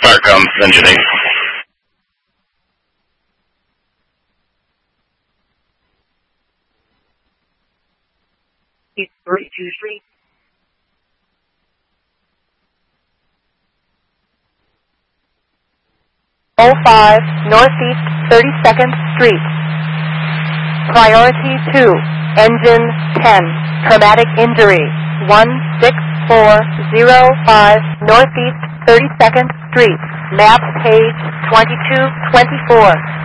Fire comes, engine 8. East 32 Street. '05 Northeast 32nd Street. Priority 2, engine 10, traumatic injury, 16405 Northeast 32nd Street, map page 2224.